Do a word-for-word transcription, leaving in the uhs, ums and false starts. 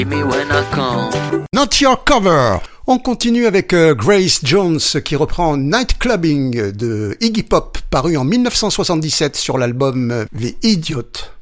me when I come. Not Your Cover. On continue avec euh, Grace Jones qui reprend Night Clubbing de Iggy Pop paru en mille neuf cent soixante-dix-sept sur l'album euh, The Idiot.